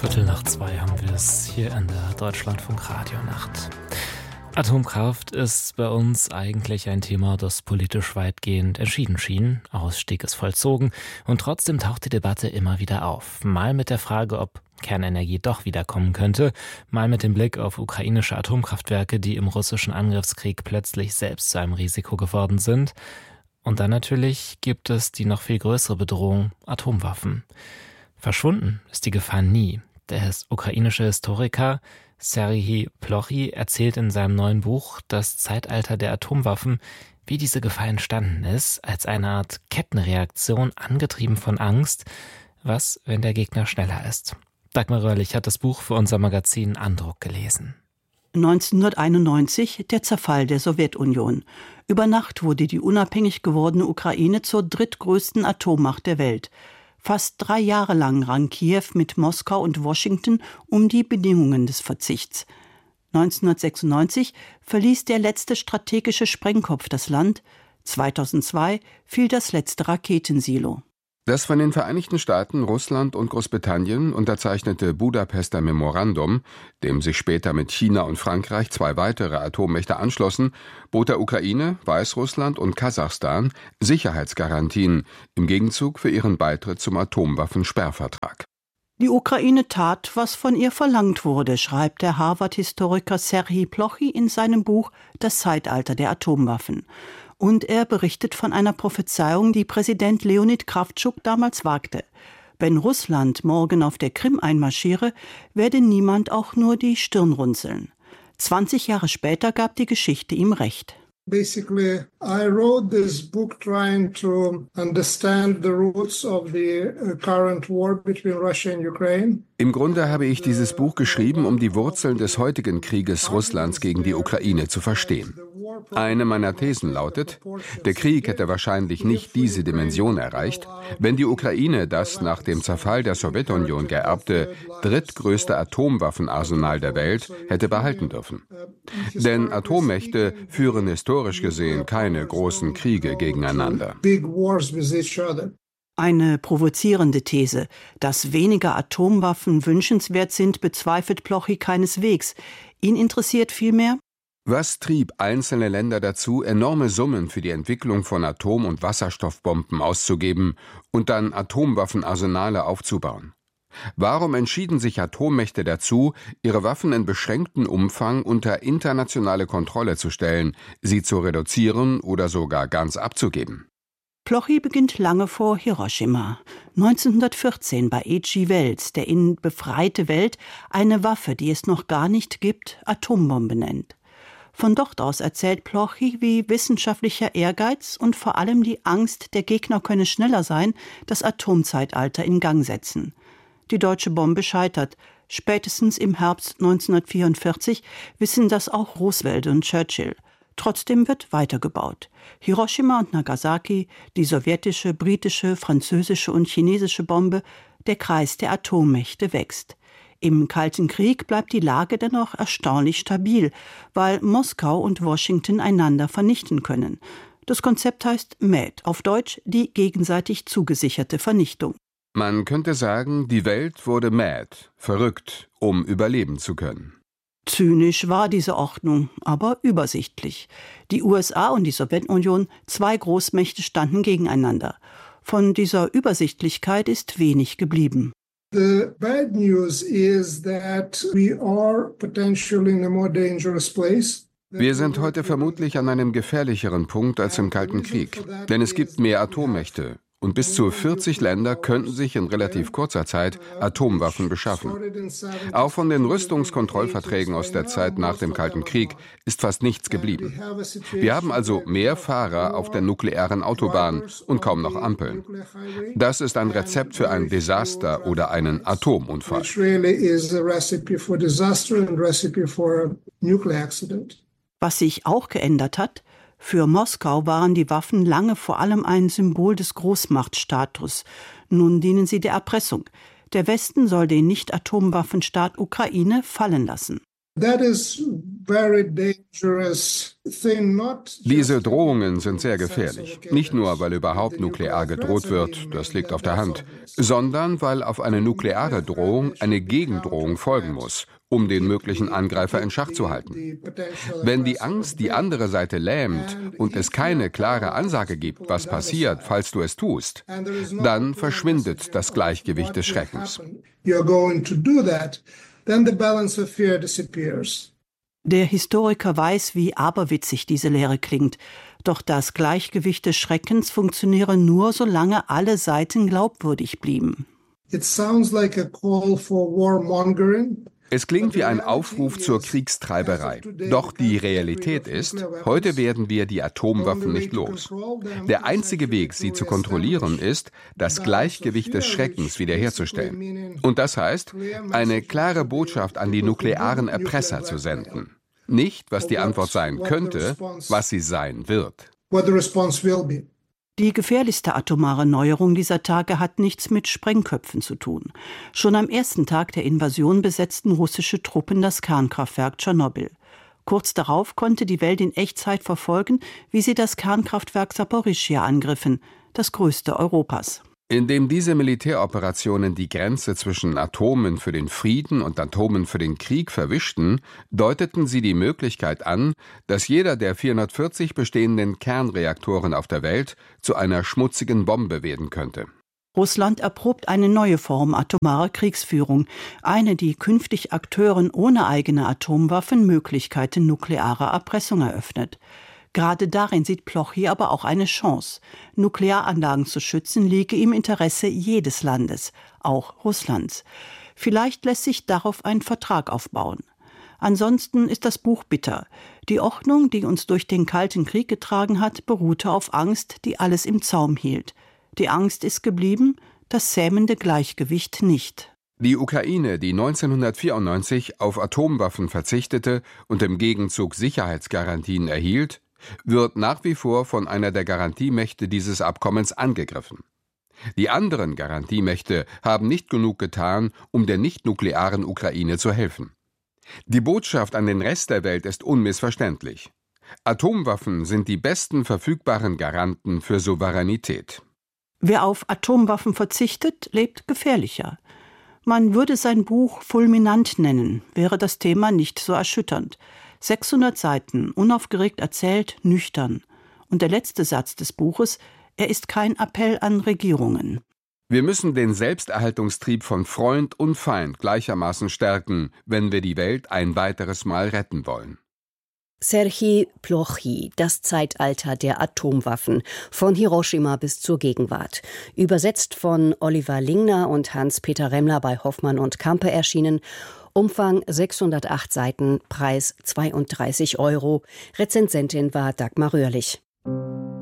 1:15 haben wir es hier in der Deutschlandfunk Radionacht. Atomkraft ist bei uns eigentlich ein Thema, das politisch weitgehend entschieden schien. Ausstieg ist vollzogen und trotzdem taucht die Debatte immer wieder auf. Mal mit der Frage, ob Kernenergie doch wiederkommen könnte, mal mit dem Blick auf ukrainische Atomkraftwerke, die im russischen Angriffskrieg plötzlich selbst zu einem Risiko geworden sind. Und dann natürlich gibt es die noch viel größere Bedrohung, Atomwaffen. Verschwunden ist die Gefahr nie. Der ukrainische Historiker Serhij Plochy erzählt in seinem neuen Buch Das Zeitalter der Atomwaffen, wie diese Gefahr entstanden ist, als eine Art Kettenreaktion, angetrieben von Angst. Was, wenn der Gegner schneller ist? Dagmar Röhrlich hat das Buch für unser Magazin Andruck gelesen. 1991 der Zerfall der Sowjetunion. Über Nacht wurde die unabhängig gewordene Ukraine zur drittgrößten Atommacht der Welt. Fast 3 Jahre lang rang Kiew mit Moskau und Washington um die Bedingungen des Verzichts. 1996 verließ der letzte strategische Sprengkopf das Land. 2002 fiel das letzte Raketensilo. Das von den Vereinigten Staaten, Russland und Großbritannien unterzeichnete Budapester Memorandum, dem sich später mit China und Frankreich 2 weitere Atommächte anschlossen, bot der Ukraine, Weißrussland und Kasachstan Sicherheitsgarantien im Gegenzug für ihren Beitritt zum Atomwaffensperrvertrag. Die Ukraine tat, was von ihr verlangt wurde, schreibt der Harvard-Historiker Serhij Plochy in seinem Buch Das Zeitalter der Atomwaffen. Und er berichtet von einer Prophezeiung, die Präsident Leonid Krawtschuk damals wagte. Wenn Russland morgen auf der Krim einmarschiere, werde niemand auch nur die Stirn runzeln. 20 Jahre später gab die Geschichte ihm recht. Basically, I wrote this book trying to understand the roots of the current war between Russia and Ukraine. Im Grunde habe ich dieses Buch geschrieben, um die Wurzeln des heutigen Krieges Russlands gegen die Ukraine zu verstehen. Eine meiner Thesen lautet, der Krieg hätte wahrscheinlich nicht diese Dimension erreicht, wenn die Ukraine das nach dem Zerfall der Sowjetunion geerbte drittgrößte Atomwaffenarsenal der Welt hätte behalten dürfen. Denn Atommächte führen historisch gesehen keine großen Kriege gegeneinander. Eine provozierende These. Dass weniger Atomwaffen wünschenswert sind, bezweifelt Plochy keineswegs. Ihn interessiert vielmehr: Was trieb einzelne Länder dazu, enorme Summen für die Entwicklung von Atom- und Wasserstoffbomben auszugeben und dann Atomwaffenarsenale aufzubauen? Warum entschieden sich Atommächte dazu, ihre Waffen in beschränktem Umfang unter internationale Kontrolle zu stellen, sie zu reduzieren oder sogar ganz abzugeben? Plochy beginnt lange vor Hiroshima. 1914 bei H.G. Wells, der in Befreite Welt eine Waffe, die es noch gar nicht gibt, Atombombe nennt. Von dort aus erzählt Plochy, wie wissenschaftlicher Ehrgeiz und vor allem die Angst, der Gegner könne schneller sein, das Atomzeitalter in Gang setzen. Die deutsche Bombe scheitert. Spätestens im Herbst 1944 wissen das auch Roosevelt und Churchill. Trotzdem wird weitergebaut. Hiroshima und Nagasaki, die sowjetische, britische, französische und chinesische Bombe, der Kreis der Atommächte wächst. Im Kalten Krieg bleibt die Lage dennoch erstaunlich stabil, weil Moskau und Washington einander vernichten können. Das Konzept heißt MAD, auf Deutsch die gegenseitig zugesicherte Vernichtung. Man könnte sagen, die Welt wurde mad, verrückt, um überleben zu können. Zynisch war diese Ordnung, aber übersichtlich. Die USA und die Sowjetunion, 2 Großmächte, standen gegeneinander. Von dieser Übersichtlichkeit ist wenig geblieben. The bad news is that we are potentially in a more dangerous place. Wir sind heute vermutlich an einem gefährlicheren Punkt als im Kalten Krieg, denn es gibt mehr Atommächte. Und bis zu 40 Länder könnten sich in relativ kurzer Zeit Atomwaffen beschaffen. Auch von den Rüstungskontrollverträgen aus der Zeit nach dem Kalten Krieg ist fast nichts geblieben. Wir haben also mehr Fahrer auf der nuklearen Autobahn und kaum noch Ampeln. Das ist ein Rezept für ein Desaster oder einen Atomunfall. Was sich auch geändert hat: Für Moskau waren die Waffen lange vor allem ein Symbol des Großmachtstatus. Nun dienen sie der Erpressung. Der Westen soll den Nicht-Atomwaffenstaat Ukraine fallen lassen. That is Diese Drohungen sind sehr gefährlich. Nicht nur, weil überhaupt nuklear gedroht wird, das liegt auf der Hand, sondern weil auf eine nukleare Drohung eine Gegendrohung folgen muss, um den möglichen Angreifer in Schach zu halten. Wenn die Angst die andere Seite lähmt und es keine klare Ansage gibt, was passiert, falls du es tust, dann verschwindet das Gleichgewicht des Schreckens. Der Historiker weiß, wie aberwitzig diese Lehre klingt. Doch das Gleichgewicht des Schreckens funktioniere nur, solange alle Seiten glaubwürdig blieben. Es klingt wie ein Aufruf zur Kriegstreiberei. Doch die Realität ist, heute werden wir die Atomwaffen nicht los. Der einzige Weg, sie zu kontrollieren, ist, das Gleichgewicht des Schreckens wiederherzustellen. Und das heißt, eine klare Botschaft an die nuklearen Erpresser zu senden. Nicht, was die Antwort sein könnte, was sie sein wird. Die gefährlichste atomare Neuerung dieser Tage hat nichts mit Sprengköpfen zu tun. Schon am ersten Tag der Invasion besetzten russische Truppen das Kernkraftwerk Tschernobyl. Kurz darauf konnte die Welt in Echtzeit verfolgen, wie sie das Kernkraftwerk Saporischschja angriffen, das größte Europas. Indem diese Militäroperationen die Grenze zwischen Atomen für den Frieden und Atomen für den Krieg verwischten, deuteten sie die Möglichkeit an, dass jeder der 440 bestehenden Kernreaktoren auf der Welt zu einer schmutzigen Bombe werden könnte. Russland erprobt eine neue Form atomarer Kriegsführung, eine, die künftig Akteuren ohne eigene Atomwaffen Möglichkeiten nuklearer Erpressung eröffnet. Gerade darin sieht Plochy aber auch eine Chance. Nuklearanlagen zu schützen liege im Interesse jedes Landes, auch Russlands. Vielleicht lässt sich darauf ein Vertrag aufbauen. Ansonsten ist das Buch bitter. Die Ordnung, die uns durch den Kalten Krieg getragen hat, beruhte auf Angst, die alles im Zaum hielt. Die Angst ist geblieben, das zähmende Gleichgewicht nicht. Die Ukraine, die 1994 auf Atomwaffen verzichtete und im Gegenzug Sicherheitsgarantien erhielt, wird nach wie vor von einer der Garantiemächte dieses Abkommens angegriffen. Die anderen Garantiemächte haben nicht genug getan, um der nicht-nuklearen Ukraine zu helfen. Die Botschaft an den Rest der Welt ist unmissverständlich. Atomwaffen sind die besten verfügbaren Garanten für Souveränität. Wer auf Atomwaffen verzichtet, lebt gefährlicher. Man würde sein Buch fulminant nennen, wäre das Thema nicht so erschütternd. 600 Seiten, unaufgeregt erzählt, nüchtern. Und der letzte Satz des Buches, er ist kein Appell an Regierungen. Wir müssen den Selbsterhaltungstrieb von Freund und Feind gleichermaßen stärken, wenn wir die Welt ein weiteres Mal retten wollen. Serhij Plochy, das Zeitalter der Atomwaffen, von Hiroshima bis zur Gegenwart. Übersetzt von Oliver Lingner und Hans-Peter Remmler bei Hoffmann und Campe erschienen. Umfang 608 Seiten, Preis 32 €. Rezensentin war Dagmar Röhrlich.